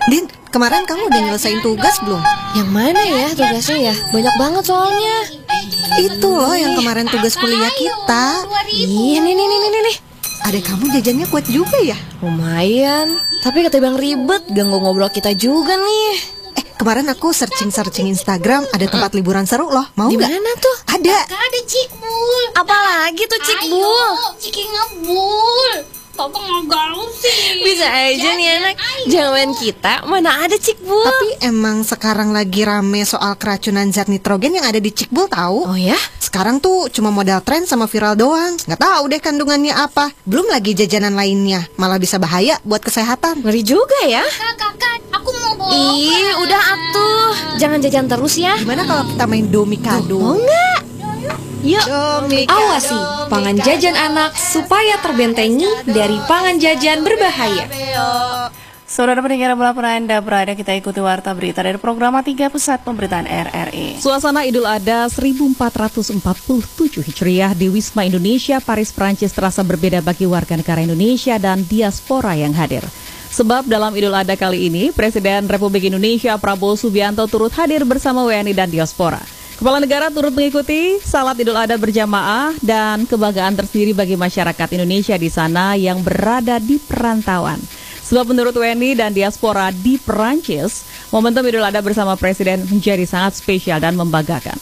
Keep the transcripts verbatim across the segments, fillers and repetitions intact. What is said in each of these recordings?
Din, kemarin kamu udah nyelesain tugas belum? Yang mana ya tugasnya ya? Banyak banget soalnya. Itu loh yang kemarin tugas kuliah kita. Iya, nih, nih, nih, nih, nih. Adek kamu jajannya kuat juga ya? Lumayan. Tapi kata Bang ribet, ganggu ngobrol kita juga nih. Eh, kemarin aku searching-searching Instagram, ada tempat liburan seru loh. Mau nggak? Di mana tuh? Ada. Ada Cikbul. Apalagi tuh Cikbul? Ayo, Ciki ngebul. Papa mau gaul sih. Bisa aja nih anak. Jangan kita, mana ada Cikbul. Tapi emang sekarang lagi rame soal keracunan zat nitrogen yang ada di Cikbul tahu? Oh ya? Sekarang tuh cuma modal tren sama viral doang. Nggak tahu deh kandungannya apa. Belum lagi jajanan lainnya. Malah bisa bahaya buat kesehatan. Ngeri juga ya. Kakak, kakak, aku mau bawa. Ih, udah atuh. Jangan jajan terus ya. Gimana kalau kita main domikado? Mau nggak? Yuk, Domikado. Awasi pangan jajan anak supaya terbentengi dari pangan jajan berbahaya. Saudara pendengar dimanapun Anda berada, kita ikuti warta berita dari program tiga Pusat Pemberitaan R R I. Suasana Idul Adha seribu empat ratus empat puluh tujuh Hijriah di Wisma Indonesia, Paris, Prancis terasa berbeda bagi warga negara Indonesia dan diaspora yang hadir. Sebab dalam Idul Adha kali ini, Presiden Republik Indonesia Prabowo Subianto turut hadir bersama W N I dan diaspora. Kepala negara turut mengikuti salat Idul Adha berjamaah dan kebanggaan tersendiri bagi masyarakat Indonesia di sana yang berada di perantauan. Sebab menurut W N I dan diaspora di Perancis, momentum Idul Adha bersama Presiden menjadi sangat spesial dan membanggakan.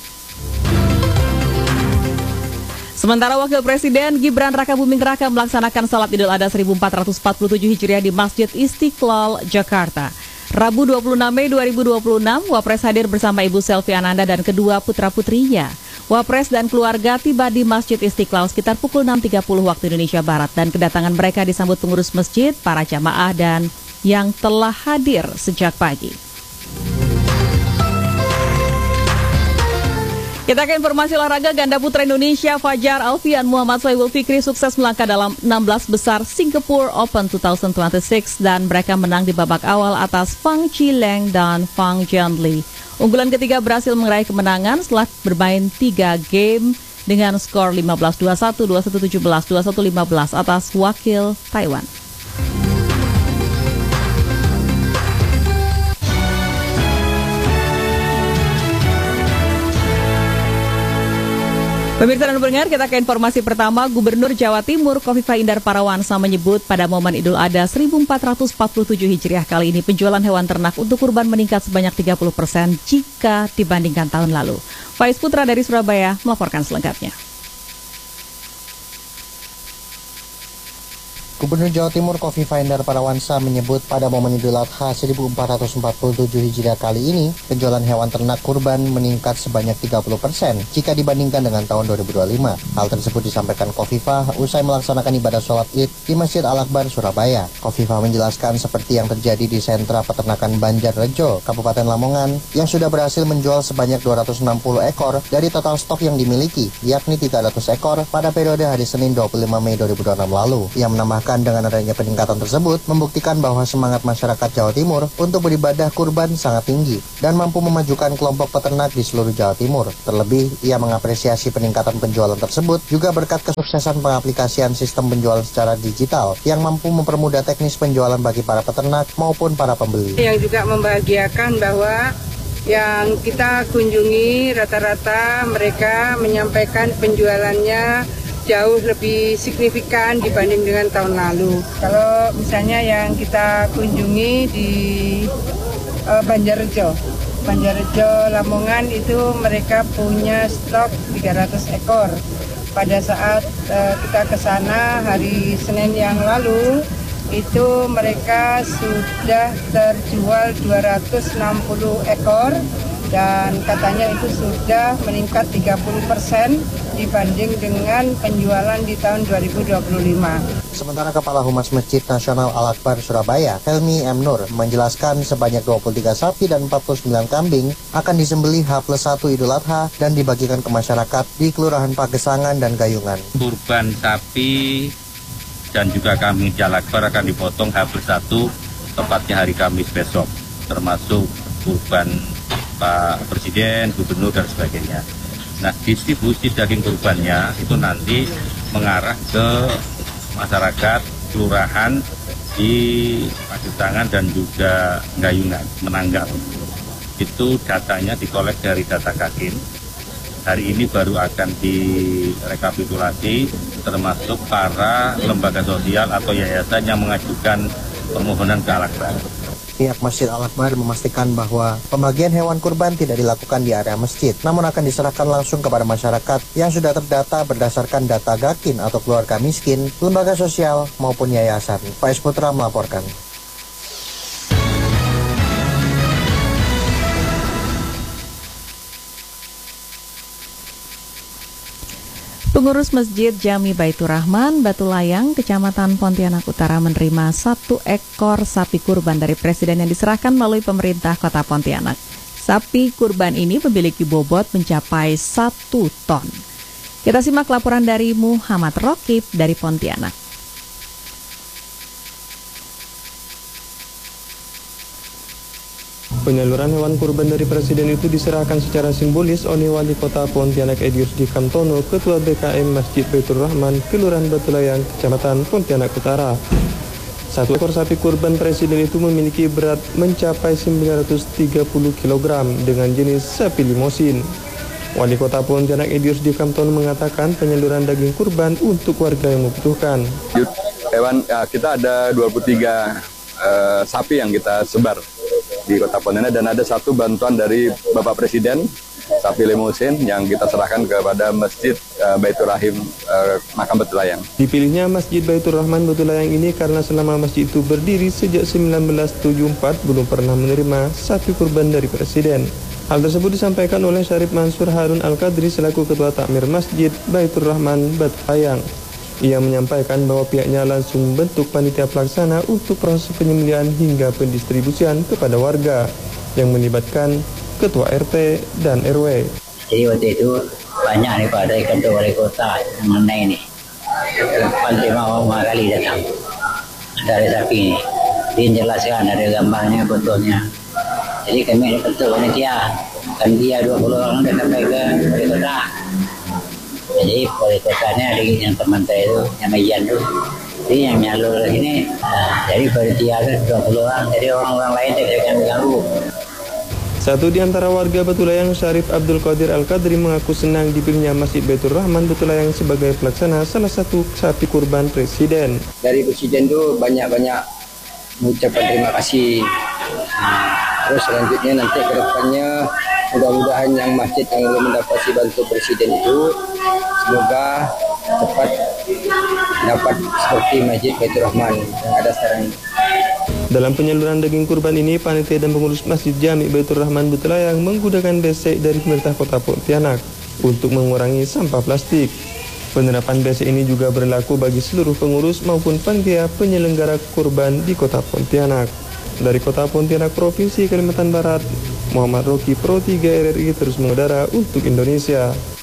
Sementara Wakil Presiden Gibran Rakabuming Raka melaksanakan salat Idul Adha seribu empat ratus empat puluh tujuh Hijriah di Masjid Istiqlal, Jakarta. Rabu dua puluh enam Mei dua ribu dua puluh enam, Wapres hadir bersama Ibu Selvi Ananda dan kedua putra-putrinya. Wapres dan keluarga tiba di Masjid Istiqlal sekitar pukul enam tiga puluh waktu Indonesia Barat dan kedatangan mereka disambut pengurus masjid, para jamaah dan yang telah hadir sejak pagi. Kita ke informasi olahraga. Ganda putra Indonesia Fajar Alfian Muhammad Sohibul Fikri sukses melangkah dalam enam belas besar Singapore Open dua ribu dua puluh enam dan mereka menang di babak awal atas Fang Qileng dan Fang Jianli. Unggulan ketiga berhasil meraih kemenangan setelah bermain tiga game dengan skor lima belas dua puluh satu, dua puluh satu tujuh belas, dua puluh satu lima belas atas wakil Taiwan. Pemirsa dan pendengar, kita ke informasi pertama. Gubernur Jawa Timur Khofifah Indar Parawansa menyebut pada momen Idul Adha seribu empat ratus empat puluh tujuh Hijriah kali ini penjualan hewan ternak untuk kurban meningkat sebanyak tiga puluh persen jika dibandingkan tahun lalu. Faiz Putra dari Surabaya melaporkan selengkapnya. Gubernur Jawa Timur Khofifah Indar Parawansa menyebut pada momen Idul Adha seribu empat ratus empat puluh tujuh Hijriah kali ini, penjualan hewan ternak kurban meningkat sebanyak tiga puluh persen jika dibandingkan dengan tahun dua ribu dua puluh lima. Hal tersebut disampaikan Khofifah usai melaksanakan ibadah sholat Id di Masjid Al-Akbar, Surabaya. Khofifah menjelaskan seperti yang terjadi di sentra peternakan Banjarrejo, Kabupaten Lamongan, yang sudah berhasil menjual sebanyak dua ratus enam puluh ekor dari total stok yang dimiliki, yakni tiga ratus ekor pada periode hari Senin dua puluh lima Mei dua ribu dua puluh enam lalu. Ia menambahkan dengan adanya peningkatan tersebut membuktikan bahwa semangat masyarakat Jawa Timur untuk beribadah kurban sangat tinggi dan mampu memajukan kelompok peternak di seluruh Jawa Timur. Terlebih, ia mengapresiasi peningkatan penjualan tersebut juga berkat kesuksesan pengaplikasian sistem penjualan secara digital yang mampu mempermudah teknis penjualan bagi para peternak maupun para pembeli. Yang juga membahagiakan bahwa yang kita kunjungi rata-rata mereka menyampaikan penjualannya jauh lebih signifikan dibanding dengan tahun lalu. Kalau misalnya yang kita kunjungi di uh, Banjarrejo, Banjarrejo Lamongan itu mereka punya stok tiga ratus ekor. Pada saat uh, kita ke sana hari Senin yang lalu, itu mereka sudah terjual dua ratus enam puluh ekor dan katanya itu sudah meningkat tiga puluh persen dibanding dengan penjualan di tahun dua ribu dua puluh lima. Sementara Kepala Humas Masjid Nasional Al-Akbar Surabaya, Helmi M. Nur, menjelaskan sebanyak dua puluh tiga sapi dan empat puluh sembilan kambing akan disembelih H plus satu Idul Adha dan dibagikan ke masyarakat di Kelurahan Pagesangan dan Gayungan. Kurban sapi dan juga kambing di Al-Akbar akan dipotong H plus satu tepatnya hari Kamis besok, termasuk kurban Pak Presiden, Gubernur, dan sebagainya. Nah, distribusi daging kurbannya itu nanti mengarah ke masyarakat, kelurahan di Pacitangan dan juga Gayungan, Menanggap. Itu datanya dikolek dari data Kakin. Hari ini baru akan direkapitulasi, termasuk para lembaga sosial atau yayasan yang mengajukan permohonan ke Al-Akbar. Pihak Masjid Al-Akbar memastikan bahwa pembagian hewan kurban tidak dilakukan di area masjid, namun akan diserahkan langsung kepada masyarakat yang sudah terdata berdasarkan data Gakin atau keluarga miskin, lembaga sosial maupun yayasan. Faiz Putra melaporkan. Pengurus Masjid Jami Baitur Rahman, Batu Layang, Kecamatan Pontianak Utara menerima satu ekor sapi kurban dari Presiden yang diserahkan melalui pemerintah Kota Pontianak. Sapi kurban ini memiliki bobot mencapai satu ton. Kita simak laporan dari Muhammad Rokib dari Pontianak. Penyaluran hewan kurban dari Presiden itu diserahkan secara simbolis oleh Wali Kota Pontianak Edius Dikamtono, Ketua B K M Masjid Baitur Rahman, Kelurahan Batu Layang, Kecamatan Pontianak Utara. Satu ekor sapi kurban Presiden itu memiliki berat mencapai sembilan ratus tiga puluh kilogram dengan jenis sapi limosin. Wali Kota Pontianak Edius Dikamtono mengatakan penyaluran daging kurban untuk warga yang membutuhkan. Hewan kita ada dua puluh tiga uh, sapi yang kita sebar di Kota Pontianak, dan ada satu bantuan dari Bapak Presiden, sapi limusin yang kita serahkan kepada Masjid uh, Baitur Rahim uh, Makam Batu Layang. Dipilihnya Masjid Baitur Rahman Batu Layang ini karena selama masjid itu berdiri sejak seribu sembilan ratus tujuh puluh empat belum pernah menerima sapi kurban dari Presiden. Hal tersebut disampaikan oleh Syarif Mansur Harun Al-Qadri selaku Ketua Takmir Masjid Baitur Rahman Batu Layang. Ia menyampaikan bahwa pihaknya langsung membentuk panitia pelaksana untuk proses penyembelihan hingga pendistribusian kepada warga yang melibatkan ketua R T dan R W. Jadi waktu itu banyak nih Pak dari kantor wali kota mengenai ini. Pantai mau kali datang dari sapi ini. Dijelaskan ada gambarnya, fotonya. Jadi kami ini betul panitia. Kan dia dua puluh orang udah sampai ke wali kota. Jadi wali kotanya ada yang teman saya itu, yang Mejan itu, jadi yang nyalur ini, nah, jadi panitia itu dua puluh orang, jadi orang-orang lain tidak akan mengganggu. Satu di antara warga Batu Layang, Syarif Abdul Qadir Al-Qadri, mengaku senang dipilihnya Masjid Baitur Rahman Batu Layang sebagai pelaksana salah satu sapi kurban Presiden. Dari Presiden itu banyak-banyak mengucapkan terima kasih. Nah, terus selanjutnya nanti ke depannya mudah-mudahan yang masjid yang belum mendapati bantu Presiden itu semoga cepat dapat seperti Masjid Baitur Rahman yang ada sekarang ini. Dalam penyaluran daging kurban ini, panitia dan pengurus Masjid Jami Baitur Rahman Batu Layang menggunakan besek dari pemerintah Kota Pontianak untuk mengurangi sampah plastik. Penerapan besek ini juga berlaku bagi seluruh pengurus maupun panitia penyelenggara kurban di Kota Pontianak. Dari Kota Pontianak, Provinsi Kalimantan Barat, Muhammad Roki, Pro tiga R R I terus mengudara untuk Indonesia.